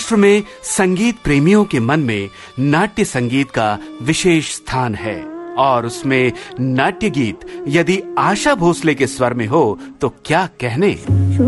महाराष्ट्र में संगीत प्रेमियों के मन में नाट्य संगीत का विशेष स्थान है और उसमें नाट्य गीत यदि आशा भोसले के स्वर में हो तो क्या कहने।